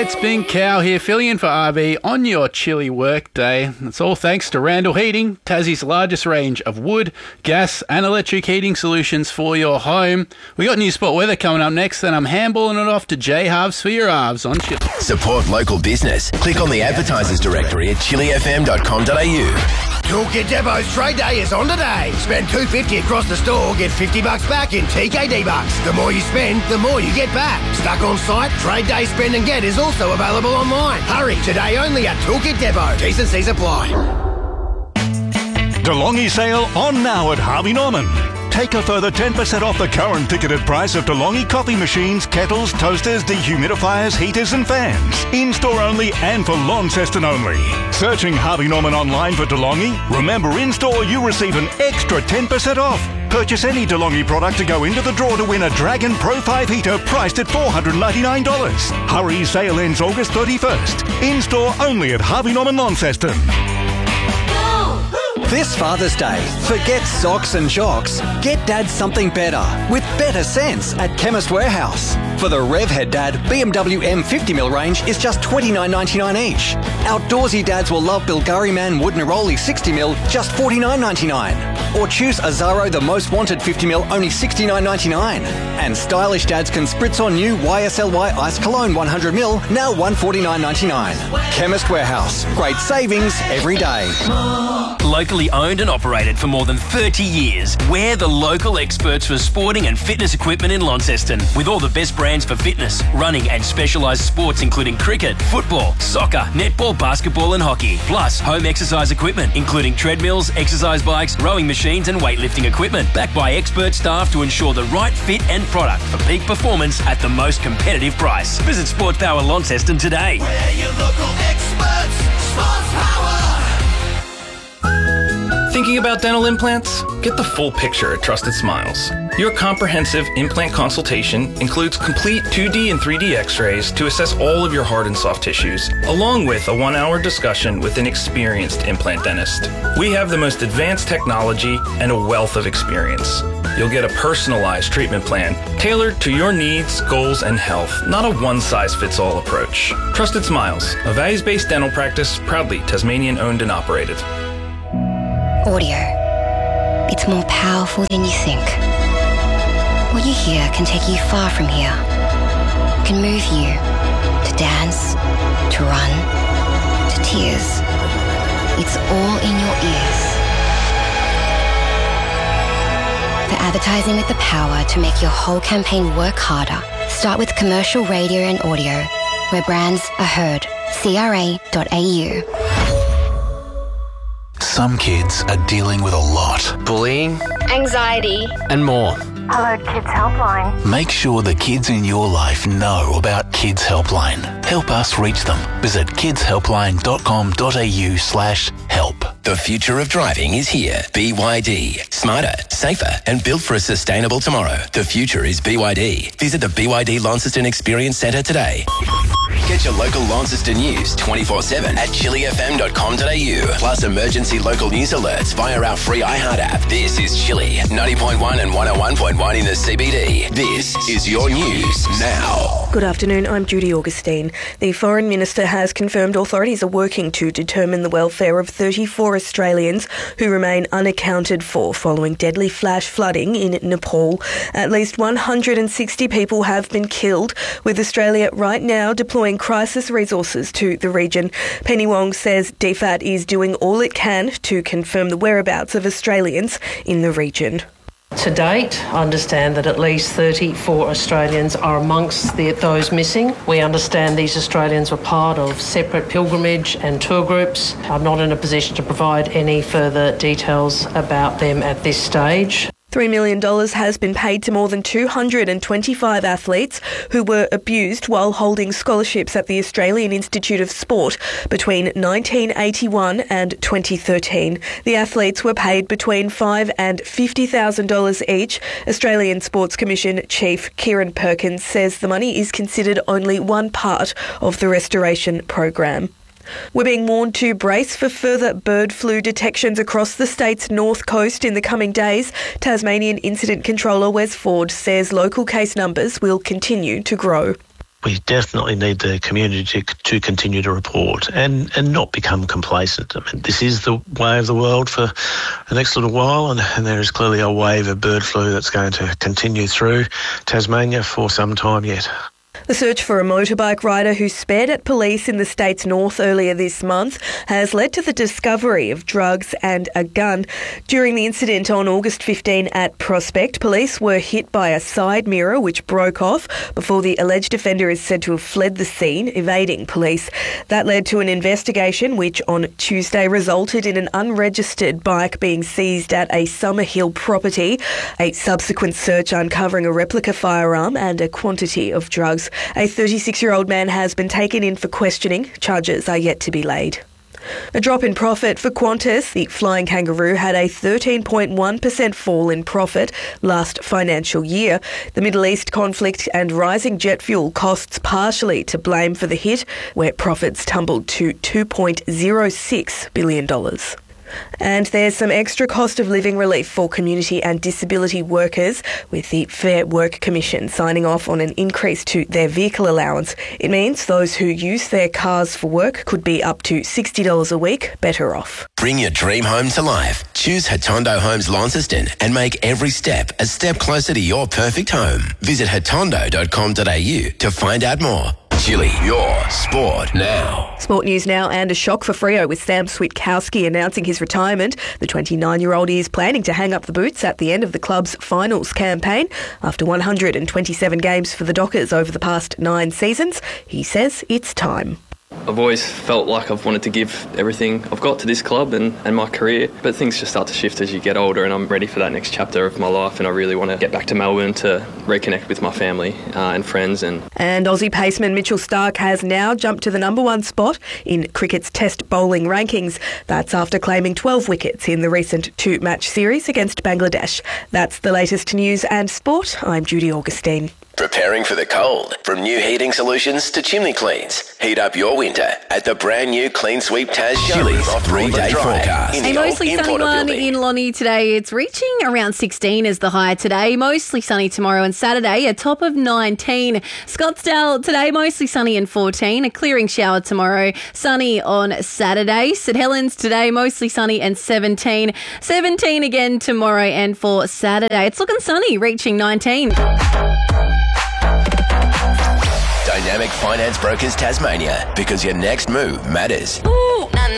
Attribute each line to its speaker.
Speaker 1: It's Bing Cow here, filling in for RB on your chilly work day. It's all thanks to Randall Heating, Tassie's largest range of wood, gas and electric heating solutions for your home. We got new sport weather coming up next, then I'm handballing it off to Jay Harves for your Harves on Chili.
Speaker 2: Support local business. Click on the advertisers directory at chilifm.com.au.
Speaker 3: Toolkit Depot's trade day is on today. Spend $2.50 across the store, get $50 back in TKD bucks. The more you spend, the more you get back. Stuck on site? Trade day spend and get is also available online. Hurry, today only at Toolkit Depot. T's and C's apply.
Speaker 4: DeLonghi sale on now at Harvey Norman. Take a further 10% off the current ticketed price of DeLonghi coffee machines, kettles, toasters, dehumidifiers, heaters and fans. In-store only and for Launceston only. Searching Harvey Norman online for DeLonghi? Remember, in-store you receive an extra 10% off. Purchase any DeLonghi product to go into the draw to win a Dragon Pro 5 heater priced at $499. Hurry, sale ends August 31st. In-store only at Harvey Norman Launceston.
Speaker 5: This Father's Day, forget socks and jocks. Get Dad something better with better sense at Chemist Warehouse. For the Revhead Dad BMW M50mm range is just $29.99 each. Outdoorsy dads will love Bulgari Man Wood Neroli 60mm, just $49.99. Or choose Azaro The Most Wanted 50mm, only $69.99. And stylish dads can spritz on new YSLY Ice Cologne 100ml, now $149.99. Chemist Warehouse, great savings every day.
Speaker 6: Locally owned and operated for more than 30 years, we're the local experts for sporting and fitness equipment in Launceston. With all the best brands for fitness, running and specialised sports including cricket, football, soccer, netball, basketball and hockey. Plus home exercise equipment including treadmills, exercise bikes, rowing machines and weightlifting equipment. Backed by expert staff to ensure the right fit and product for peak performance at the most competitive price. Visit Sports Power Launceston today.
Speaker 3: We're your local experts. Sports Power.
Speaker 7: Thinking about dental implants? Get the full picture at Trusted Smiles. Your comprehensive implant consultation includes complete 2D and 3D x-rays to assess all of your hard and soft tissues, along with a 1-hour discussion with an experienced implant dentist. We have the most advanced technology and a wealth of experience. You'll get a personalized treatment plan tailored to your needs, goals, and health, not a one-size-fits-all approach. Trusted Smiles, a values-based dental practice, proudly Tasmanian-owned and operated.
Speaker 8: Audio. It's more powerful than you think. What you hear can take you far from here. Can move you to dance, to run, to tears. It's all in your ears. For advertising with the power to make your whole campaign work harder, start with commercial radio and audio, where brands are heard. CRA.au.
Speaker 9: Some kids are dealing with a lot. Bullying,
Speaker 10: anxiety,
Speaker 9: and more.
Speaker 10: Hello Kids Helpline.
Speaker 9: Make sure the kids in your life know about Kids Helpline. Help us reach them. Visit kidshelpline.com.au/help.
Speaker 2: The future of driving is here. BYD. Smarter, safer, and built for a sustainable tomorrow. The future is BYD. Visit the BYD Launceston Experience Centre today. Get your local Launceston news 24/7 at chilifm.com.au. Plus emergency local news alerts via our free iHeart app. This is Chili, 90.1 and 101.1 in the CBD. This is your news now.
Speaker 11: Good afternoon, I'm Judy Augustine. The Foreign Minister has confirmed authorities are working to determine the welfare of 34 Australians who remain unaccounted for following deadly flash flooding in Nepal. At least 160 people have been killed, with Australia right now deploying crisis resources to the region. Penny Wong says DFAT is doing all it can to confirm the whereabouts of Australians in the region.
Speaker 12: To date, I understand that at least 34 Australians are amongst those missing. We understand these Australians were part of separate pilgrimage and tour groups. I'm not in a position to provide any further details about them at this stage.
Speaker 11: $3 million has been paid to more than 225 athletes who were abused while holding scholarships at the Australian Institute of Sport between 1981 and 2013. The athletes were paid between $5,000 and $50,000 each. Australian Sports Commission Chief Kieran Perkins says the money is considered only one part of the restoration program. We're being warned to brace for further bird flu detections across the state's north coast in the coming days. Tasmanian Incident Controller Wes Ford says local case numbers will continue to grow.
Speaker 13: We definitely need the community to continue to report and not become complacent. I mean, this is the way of the world for the next little while, and there is clearly a wave of bird flu that's going to continue through Tasmania for some time yet.
Speaker 11: The search for a motorbike rider who spared at police in the state's north earlier this month has led to the discovery of drugs and a gun. During the incident on August 15 at Prospect, police were hit by a side mirror which broke off before the alleged offender is said to have fled the scene, evading police. That led to an investigation which on Tuesday resulted in an unregistered bike being seized at a Summerhill property, a subsequent search uncovering a replica firearm and a quantity of drugs. A 36-year-old man has been taken in for questioning. Charges are yet to be laid. A drop in profit for Qantas. The flying kangaroo had a 13.1% fall in profit last financial year. The Middle East conflict and rising jet fuel costs partially to blame for the hit, where profits tumbled to $2.06 billion. And there's some extra cost of living relief for community and disability workers, with the Fair Work Commission signing off on an increase to their vehicle allowance. It means those who use their cars for work could be up to $60 a week better off.
Speaker 2: Bring your dream home to life. Choose Hatondo Homes Launceston and make every step a step closer to your perfect home. Visit hatondo.com.au to find out more. Chili, your sport now.
Speaker 11: Sport news now, and a shock for Freo with Sam Switkowski announcing his retirement. The 29-year-old is planning to hang up the boots at the end of the club's finals campaign. After 127 games for the Dockers over the past 9 seasons, he says it's time.
Speaker 14: I've always felt like I've wanted to give everything I've got to this club and my career, but things just start to shift as you get older, and I'm ready for that next chapter of my life, and I really want to get back to Melbourne to reconnect with my family and friends. And
Speaker 11: Aussie paceman Mitchell Starc has now jumped to the number 1 spot in cricket's Test bowling rankings. That's after claiming 12 wickets in the recent 2-match series against Bangladesh. That's the latest news and sport. I'm Judy Augustine.
Speaker 2: Preparing for the cold. From new heating solutions to chimney cleans. Heat up your winter at the brand new Clean Sweep Taz Chili's 3-day forecast.
Speaker 15: A mostly sunny one in Lonnie today. It's reaching around 16 as the high today. Mostly sunny tomorrow and Saturday, a top of 19. Scottsdale today, mostly sunny and 14. A clearing shower tomorrow, sunny on Saturday. St Helens today, mostly sunny and 17. 17 again tomorrow and for Saturday. It's looking sunny, reaching 19.
Speaker 2: Dynamic Finance Brokers Tasmania, because your next move matters.
Speaker 15: Ooh.